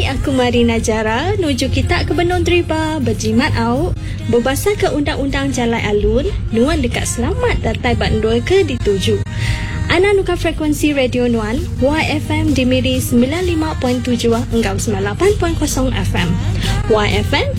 aku Marina Jara. Nuju kita ke Benong Driba, berjimat au, berbasar ke undang-undang jalan alun, nuan dekat selamat datai bandoi ke dituju. Ana nuka frekuensi radio nuan, YFM di Miri 95.7 enggam 98.0 FM. YFM